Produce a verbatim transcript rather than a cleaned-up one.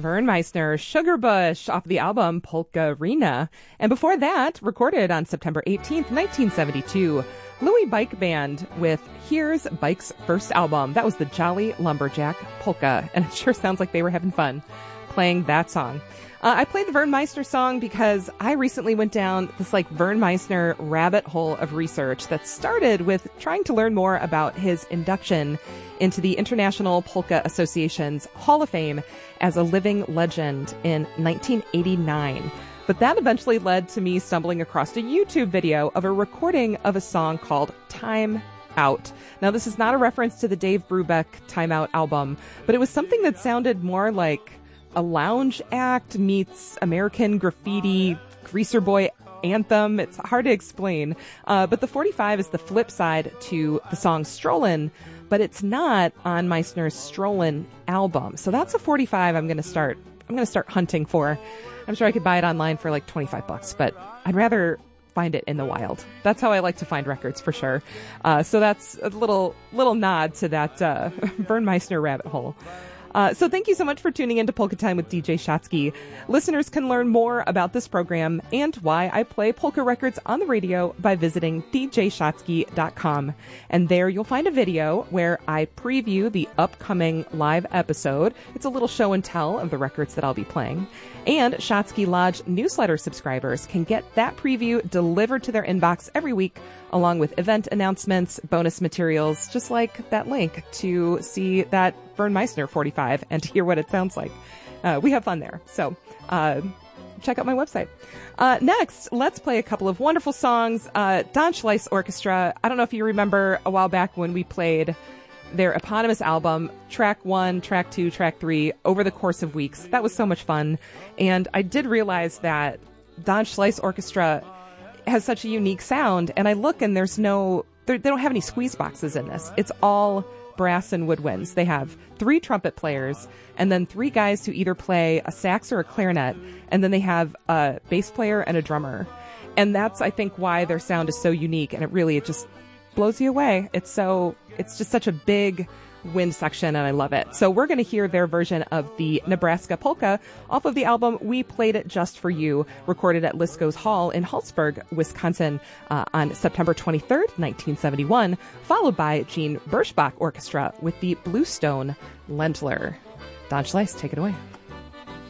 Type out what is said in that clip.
Vern Meisner, Sugar Bush, off the album Polka-Rina. And before that, recorded on September eighteenth, nineteen seventy-two, Louis Bike Band with Here's Bike's first album. That was the Jolly Lumberjack Polka, and it sure sounds like they were having fun playing that song. Uh, I played the Vern Meisner song because I recently went down this like Vern Meisner rabbit hole of research that started with trying to learn more about his induction into the International Polka Association's Hall of Fame as a living legend in nineteen eighty-nine. But that eventually led to me stumbling across a YouTube video of a recording of a song called Time Out. Now, this is not a reference to the Dave Brubeck Time Out album, but it was something that sounded more like a lounge act meets American Graffiti Greaser Boy anthem. It's hard to explain. Uh, but the forty-five is the flip side to the song Strollin', but it's not on Meisner's Strollin' album. So that's a forty-five I'm going to start. I'm going to start hunting for. I'm sure I could buy it online for like twenty-five bucks, but I'd rather find it in the wild. That's how I like to find records for sure. Uh, so that's a little, little nod to that, uh, Vern Meisner rabbit hole. Uh, so thank you so much for tuning in to Polka Time with D J Shotsky. Listeners can learn more about this program and why I play polka records on the radio by visiting d j shotsky dot com. And there you'll find a video where I preview the upcoming live episode. It's a little show and tell of the records that I'll be playing. And Shotsky Lodge newsletter subscribers can get that preview delivered to their inbox every week, along with event announcements, bonus materials, just like that link to see that Vern Meisner forty-five and to hear what it sounds like. Uh, we have fun there. So uh, check out my website. Uh, next, let's play a couple of wonderful songs. Uh, Don Schleiss Orchestra. I don't know if you remember a while back when we played their eponymous album, track one, track two, track three, over the course of weeks. That was so much fun. And I did realize that Don Schleiss Orchestra has such a unique sound. And I look and there's no, they don't have any squeeze boxes in this. It's all brass and woodwinds. They have three trumpet players and then three guys who either play a sax or a clarinet. And then they have a bass player and a drummer. And that's, I think, why their sound is so unique. And it really, it just blows you away. It's so, it's just such a big wind section and I love it. So we're going to hear their version of the Nebraska Polka off of the album We Played It Just For You, recorded at Lisco's Hall in Halsburg, Wisconsin uh, on September twenty-third, nineteen seventy-one, followed by Gene Birschbach Orchestra with the Bluestone Ländler. Don Schleiss, take it away.